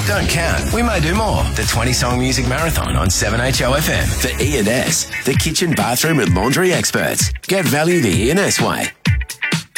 don't count. We may do more. The 20-song music marathon on 7HOFM. For E&S, the kitchen, bathroom and laundry experts. Get value the E&S way.